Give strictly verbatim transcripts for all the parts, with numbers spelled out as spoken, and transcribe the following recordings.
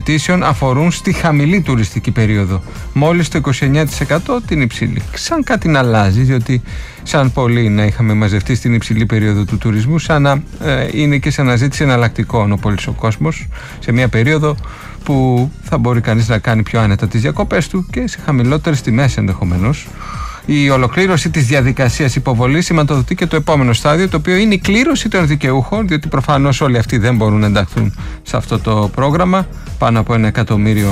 αιτήσεων αφορούν στη χαμηλή τουριστική περίοδο, μόλις το είκοσι εννέα τοις εκατό την υψηλή. Σαν κάτι να αλλάζει, διότι σαν πολλοί να είχαμε μαζευτεί στην υψηλή περίοδο του τουρισμού, σαν να ε, είναι και σε αναζήτηση εναλλακτικών ο πολύς ο κόσμος, σε μια περίοδο που θα μπορεί κανείς να κάνει πιο άνετα τις διακοπές του και σε χαμηλότερες τιμές ενδεχομένως. Η ολοκλήρωση της διαδικασίας υποβολής σηματοδοτεί και το επόμενο στάδιο, το οποίο είναι η κλήρωση των δικαιούχων, διότι προφανώς όλοι αυτοί δεν μπορούν να ενταχθούν σε αυτό το πρόγραμμα. Πάνω από ένα εκατομμύριο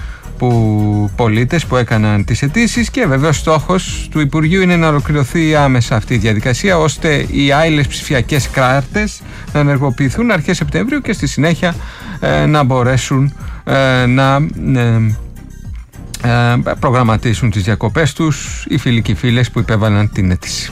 που πολίτες που έκαναν τις αιτήσεις, και βέβαια στόχος του Υπουργείου είναι να ολοκληρωθεί άμεσα αυτή η διαδικασία, ώστε οι άειλες ψηφιακές κάρτες να ενεργοποιηθούν αρχές Σεπτεμβρίου και στη συνέχεια ε, να μπορέσουν ε, να ε, ε, προγραμματίσουν τις διακοπές τους οι φίλοι και οι φίλες που υπέβαλαν την αίτηση.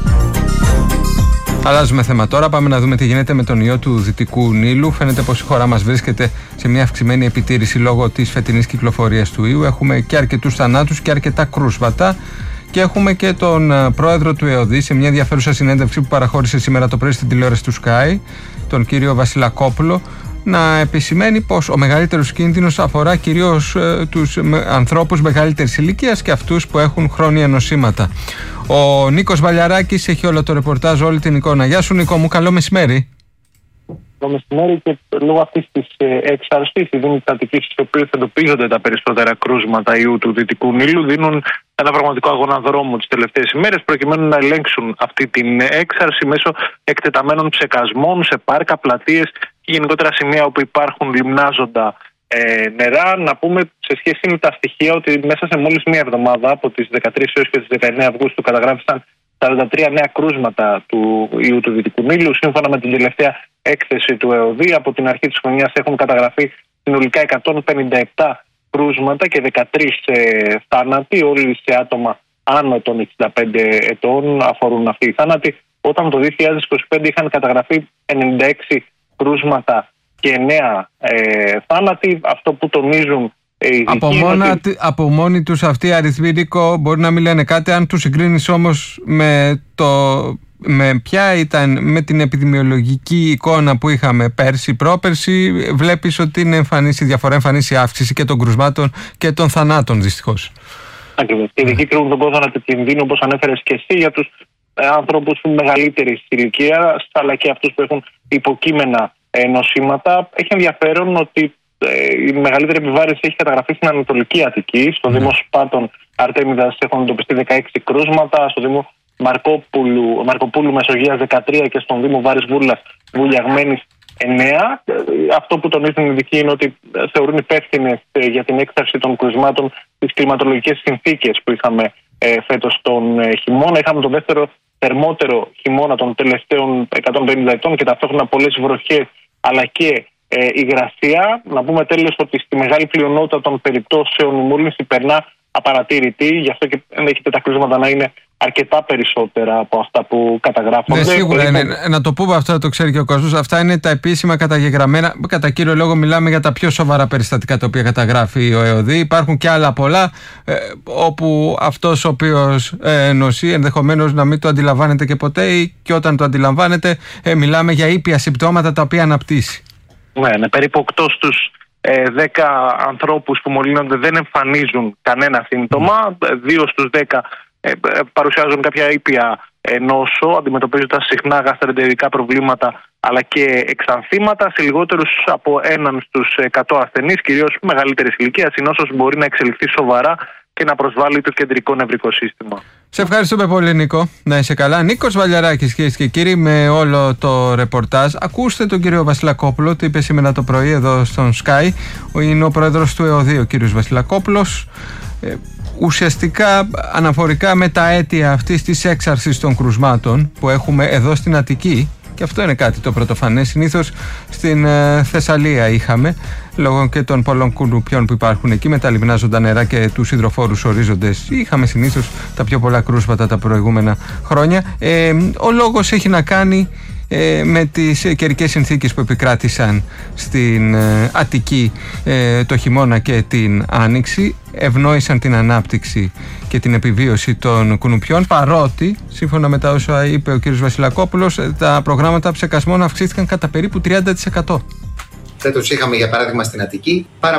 Αλλάζουμε θέμα τώρα. Πάμε να δούμε τι γίνεται με τον ιό του Δυτικού Νείλου. Φαίνεται πως η χώρα μας βρίσκεται σε μια αυξημένη επιτήρηση λόγω της φετινής κυκλοφορίας του ιού. Έχουμε και αρκετούς θανάτους και αρκετά κρούσματα. Και έχουμε και τον πρόεδρο του ΕΟΔΗ σε μια ενδιαφέρουσα συνέντευξη που παραχώρησε σήμερα το πρωί στην τηλεόραση του Sky, τον κύριο Βασιλακόπουλο, να επισημαίνει πως ο μεγαλύτερος κίνδυνος αφορά κυρίως ε, τους με, ανθρώπους μεγαλύτερης ηλικίας και αυτούς που έχουν χρόνια νοσήματα. Ο Νίκος Βαλιαράκης έχει όλο το ρεπορτάζ, όλη την εικόνα. Γεια σου Νίκο μου, καλό μεσημέρι. Καλό μεσημέρι, και λόγω αυτής της εξαρστής η Δήμη της Αττικής, στις οποίες εντοπίζονται τα περισσότερα κρούσματα ιού του Δυτικού Νείλου, δίνουν ένα πραγματικό αγώνα δρόμου τις τελευταίες ημέρες προκειμένου να ελέγξουν αυτή την έξαρση μέσω εκτεταμένων ψεκασμών σε πάρκα, πλατείες και γενικότερα σημεία όπου υπάρχουν λιμνάζοντα ε, νερά. Να πούμε σε σχέση με τα στοιχεία ότι μέσα σε μόλις μία εβδομάδα, από τις δεκατρείς έως και τις δεκαεννέα Αυγούστου, καταγράφησαν σαράντα τρία νέα κρούσματα του ιού του Δυτικού Νείλου. Σύμφωνα με την τελευταία έκθεση του ΕΟΔΗ, από την αρχή της χρονιάς έχουν καταγραφεί συνολικά εκατόν πενήντα επτά κρούσματα και δεκατρείς ε, θάνατοι, όλοι σε άτομα άνω των εξήντα πέντε ετών αφορούν αυτοί οι θάνατοι, όταν το δύο χιλιάδες είκοσι πέντε είχαν καταγραφεί ενενήντα έξι κρούσματα και εννέα ε, θάνατοι. Αυτό που τονίζουν οι από, μόνα, ότι... από μόνοι τους αυτοί οι αριθμοί, Νίκο, μπορεί να μην λένε κάτι. Αν τους συγκρίνεις όμως με, το, με ποια ήταν με την επιδημιολογική εικόνα που είχαμε πέρσι, πρόπερσι, βλέπεις ότι είναι εμφανής η διαφορά, εμφανής η αύξηση και των κρουσμάτων και των θανάτων, δυστυχώς. Ακριβώς. Και οι ειδικοί κρίνουν τον κόδωνα του κινδύνου, όπως ανέφερες και εσύ, για τους ε, ανθρώπους μεγαλύτερης ηλικίας, αλλά και αυτούς που έχουν υποκείμενα ε, νοσήματα. Έχει ενδιαφέρον ότι η μεγαλύτερη επιβάρυνση έχει καταγραφεί στην Ανατολική Αττική. Στο mm. Δήμο Σπάτων Αρτέμιδας έχουν εντοπιστεί δεκαέξι κρούσματα, στο Δήμο Μαρκόπουλου, Μαρκοπούλου Μεσογείας δεκατρία και στον Δήμο Βάρης Βούρλας Βουλιαγμένης εννέα. Αυτό που τονίζουν οι ειδικοί είναι ότι θεωρούν υπεύθυνες για την έκθαρση των κρούσματων τις κλιματολογικές συνθήκες που είχαμε ε, φέτος τον ε, χειμώνα. Είχαμε τον δεύτερο θερμότερο χειμώνα των τελευταίων εκατόν πενήντα ετών και ταυτόχρονα πολλές βροχές αλλά και Ε, υγρασία. Να πούμε τέλος ότι στη μεγάλη πλειονότητα των περιπτώσεων η μόλυνση περνά απαρατήρητη, γι' αυτό και ενδέχεται τα κρούσματα να είναι αρκετά περισσότερα από αυτά που καταγράφονται. Ναι, σίγουρα είναι. Να το πούμε αυτό, να το ξέρει και ο κόσμος. Αυτά είναι τα επίσημα καταγεγραμμένα. Κατά κύριο λόγο, μιλάμε για τα πιο σοβαρά περιστατικά τα οποία καταγράφει ο ΕΟΔΗ. Υπάρχουν και άλλα πολλά, ε, όπου αυτός ο οποίος ε, νοσεί ενδεχομένως να μην το αντιλαμβάνεται και ποτέ, ή και όταν το αντιλαμβάνεται, ε, μιλάμε για ήπια συμπτώματα τα οποία αναπτύσσει. Ναι, ναι, περίπου οκτώ στους ε, δέκα ανθρώπους που μολύνονται δεν εμφανίζουν κανένα σύμπτωμα. δύο στους δέκα ε, παρουσιάζουν κάποια ήπια ε, νόσο, αντιμετωπίζοντας συχνά γαστροεντερικά προβλήματα αλλά και εξανθήματα. Σε λιγότερους από έναν στους εκατό ασθενείς, κυρίως μεγαλύτερης ηλικίας, η νόσος μπορεί να εξελιχθεί σοβαρά και να προσβάλλει το κεντρικό νευρικό σύστημα. Σε ευχαριστούμε πολύ, Νίκο. Να είσαι καλά. Νίκος Βαλιαράκης, κυρίες και κύριοι, με όλο το ρεπορτάζ. Ακούστε τον κύριο Βασιλακόπουλο, το είπε σήμερα το πρωί εδώ στον Sky. Είναι ο πρόεδρος του ΕΟΔΗ, ο κύριος Βασιλακόπουλος. Ε, ουσιαστικά αναφορικά με τα αίτια αυτής της έξαρσης των κρουσμάτων που έχουμε εδώ στην Αττική. Και αυτό είναι κάτι το πρωτοφανές. Συνήθως στην ε, Θεσσαλία είχαμε, λόγω και των πολλών κουνουπιών που υπάρχουν εκεί, με τα λιμνάζοντα νερά και τους υδροφόρους ορίζοντες. Είχαμε συνήθως τα πιο πολλά κρούσματα τα προηγούμενα χρόνια. Ε, ο λόγος έχει να κάνει ε, με τις καιρικές συνθήκες που επικράτησαν στην ε, Αττική ε, το χειμώνα και την άνοιξη. Ευνόησαν την ανάπτυξη και την επιβίωση των κουνουπιών, παρότι, σύμφωνα με τα όσα είπε ο κ. Βασιλακόπουλος, τα προγράμματα ψεκασμών αυξήθηκαν κατά περίπου τριάντα τοις εκατό. Φέτος είχαμε, για παράδειγμα, στην Αττική πάρα